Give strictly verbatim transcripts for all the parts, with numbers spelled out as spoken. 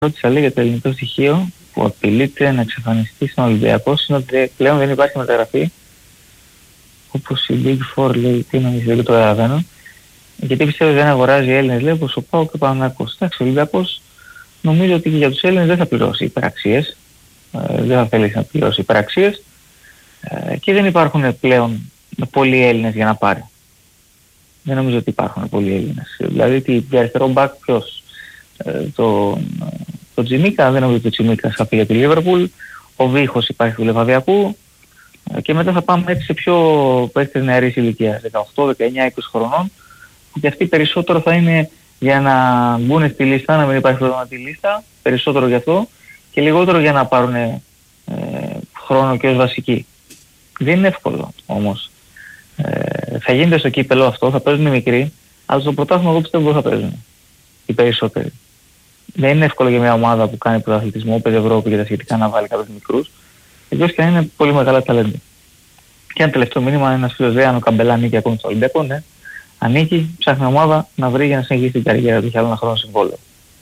ρώτησα λέει για το ελληνικό στοιχείο που απειλείται να εξαφανιστεί στον Ολυμπιακό είναι ότι πλέον δεν υπάρχει μεταγραφή όπως η Big Four λέει, τι νομίζει, δεν το καταλαβαίνω, γιατί πιστεύω ότι δεν αγοράζει Έλληνες, λέει, όπως ο ΠΑΟΚ και ο Παναθηναϊκός. Εντάξει, ο Ολυμπιακός νομίζω ότι για τους Έλληνες δεν θα πληρώσει υπεραξίες, ε, δεν θα θέλει να πληρώσει υπεραξίες ε, και δεν υπάρχουν πλέον πολλοί Έλληνες για να πάρει. Δεν νομίζω ότι υπάρχουν πολλοί Έλληνες. Δηλαδή, τι, για αριστερό μπακ ποιος, ε, το, το Τζιμίκα, δεν νομίζω ότι ο Τζιμίκα θα πει για τη Λίβερπουλ, ο Βίχος υπάρχει του Λεβαδιακού ε, και μετά θα πάμε έτσι σε πιο παίκτες νεαρής ηλικίας, δεκαοκτώ, δεκαεννιά, είκοσι χρονών, που και αυτοί περισσότερο θα είναι για να μπουν στη λίστα, να μην υπάρχει πρόβλημα στη λίστα, περισσότερο γι' αυτό και λιγότερο για να πάρουν ε, χρόνο και ως βασικοί. Δεν είναι εύκολο όμως. Ε, θα γίνεται στο κύπελο αυτό, θα παίζουν οι μικροί, αλλά στο πρωτάθλημα εγώ πιστεύω θα παίζουν οι περισσότεροι. Δεν είναι εύκολο για μια ομάδα που κάνει πρωταθλητισμό, παίζει Ευρώπη και τα σχετικά να βάλει κάποιους μικρούς, εκτός και αν είναι πολύ μεγάλα ταλέντα. Και ένα τελευταίο μήνυμα, ένας φίλος λέει αν ο Καμπελά ανήκει ακόμη στο Ολυμπιακό, ναι. Ανήκει, ψάχνει ομάδα να βρει για να συνεχίσει την καριέρα του, έχει άλλο ένα χρόνο συμβόλαιο.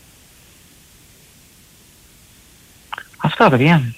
Αυτά, παιδιά.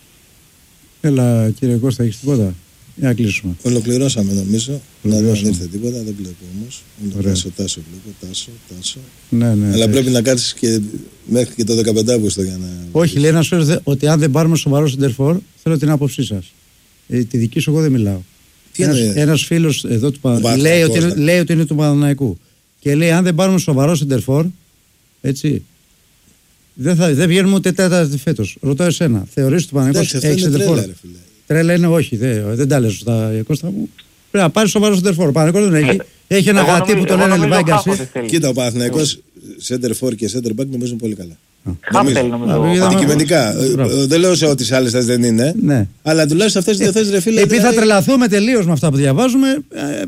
Έλα, κύριε Κώστα, έχεις τίποτα? Για να κλείσουμε. Ολοκληρώσαμε νομίζω. Να δω αν ήρθε τίποτα, δεν βλέπω όμως. Τάσο, Τάσο βλέπω, Τάσο, Τάσο. Ναι, ναι, αλλά ναι. Πρέπει να κάτσεις και μέχρι και το δεκαπέντε Αυγούστου για να... Όχι, λέει ένας φίλος ότι αν δεν πάρουμε σοβαρό σεντερφόρ, θέλω την άποψή σας. Ε, τη δική σου εγώ δεν μιλάω. Ένας, ένας φίλος εδώ του Παναθηναϊκού λέει, ότι είναι, λέει ότι είναι του Παναθηναϊκού και λέει αν δεν πάρουμε σοβαρό σεντερφόρ, έτσι, δεν, θα, δεν βγαίνουμε ούτε τέταρτη φέτος. Ρωτάω εσένα, θεωρείς ότι ο Παναθηναϊκός έχει σεντερφόρ? Τρέλα είναι, όχι, δεν, δεν τα λες σωστά, Κώστα μου. Πρέπει να πάρει σοβαρό σεντερφόρ. Ο Παναθηναϊκός δεν έχει. Έχει ένα γατί που τον λένε Λιβάη Γκαρσία. Κοίτα, ο Παναθηναϊκός center for και center back νομίζουν πολύ καλά. Αντικειμενικά. Δεν λέω σε ό,τι σε άλλες θέσεις δεν είναι. Ναι. Αλλά τουλάχιστον αυτές τις δύο θέσεις, ρε φίλε. Επειδή θα τρελαθούμε τελείως με αυτά που διαβάζουμε.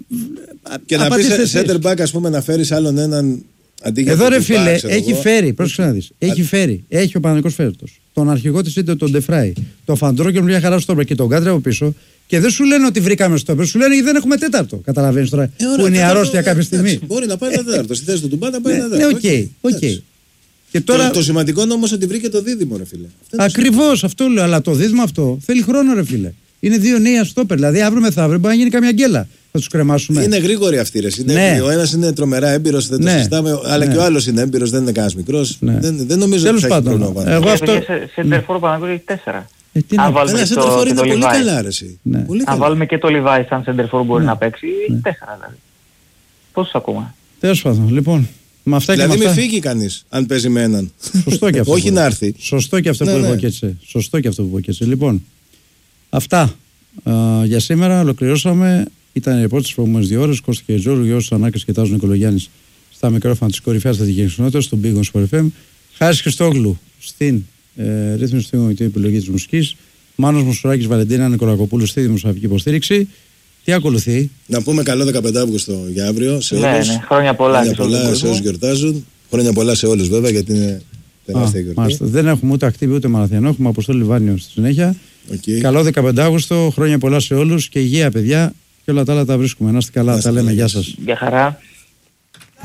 Και να πεις center back, ας πούμε, να φέρεις άλλον έναν. Εδώ ρε φίλε, έχει φέρει. Πρόσεξε να δεις. Έχει φέρει. Έχει ο Παναθηναϊκός φέτος τον αρχηγό της είτε τον Ντεφράι, τον Φαντρό μια χαρά στο και τον Κάντρε από πίσω. Και δεν σου λένε ότι βρήκαμε στο σου λένε ότι δεν έχουμε τέταρτο. Καταλαβαίνεις τώρα ε, ωραία, που είναι η αρρώστια κάποια στιγμή. Μπορεί να πάει ένα τέταρτο. Στη θέση του Τουμπά να πάει ένα ναι, τέταρτο. Ναι, οκ. Okay, okay. Και τώρα... το, το σημαντικό είναι όμως ότι βρήκε το δίδυμο, ρε φίλε. Ακριβώς αυτό λέω. Αλλά το δίδυμο αυτό θέλει χρόνο, ρε φίλε. Είναι δύο νέα στόπερ. Δηλαδή αύριο μεθαύριο μπορεί να γίνει καμιά γκέλα. Θα τους κρεμάσουμε. Είναι γρήγοροι αυτοί, ρε. Ναι. Ο ένας είναι τρομερά έμπειρος, δεν ναι. το συζητάμε. Αλλά ναι. και ο άλλος είναι έμπειρος, δεν είναι κανένας μικρός. Ναι. Δεν, δεν νομίζω τέλος ότι θα έχει πάντων. Εγώ αυτό. Σε τερφόρ Παναθηναϊκός έχει τέσσερα. Ένα σέντερφορ είναι πολύ καλά, αρέσει. Αν βάλουμε και το Λιβάη σαν σέντερφορ μπορεί να παίξει, τέσσερα δηλαδή. Πόσους ακόμα? Τέλος πάντων, λοιπόν. Με αυτά δηλαδή και μην αυτά... φύγει κανείς αν παίζει με έναν. Σωστό και αυτό. Όχι να έρθει. Σωστό και αυτό που υποκέτσε. Σωστό και αυτό που υποκέτσε. Λοιπόν, αυτά uh, για σήμερα. Ολοκληρώσαμε. Ήταν η ρεπόρτ της προηγούμενες δύο ώρες. Κώστα και Τζόρου, Γιώργος Ανάκης και Τάζος Νικολογιάννης στα μικρόφωνα της κορυφαίας στρατηγικής κοινότητας, στον Big Sport εφ εμ. Χάρης Χριστόγλου στην ε, ρύθμιση του Δημοτικού Επιλογή της Μουσικής. Μάνος Μουσουράκης, Βαλεντίνα Νικολακοπούλου στη δημοσιογραφική υποστήριξη. Τι ακολουθεί? Να πούμε καλό δεκαπέντε Αυγούστου για αύριο σε ναι, όλους. Ναι, χρόνια πολλά, χρόνια πολλά σε όσους γιορτάζουν. Χρόνια πολλά σε όλους βέβαια, γιατί είναι τεράστια γιορτή. Δεν έχουμε ούτε ακτίβι ούτε μαραθιανό, έχουμε Αποστόλη Λιβάνιο στη συνέχεια. Okay. Καλό δεκαπέντε Αυγούστου, χρόνια πολλά σε όλους και υγεία παιδιά και όλα τα άλλα τα βρίσκουμε. Να είστε καλά, τα λέμε. Γεια σας. Γεια χαρά.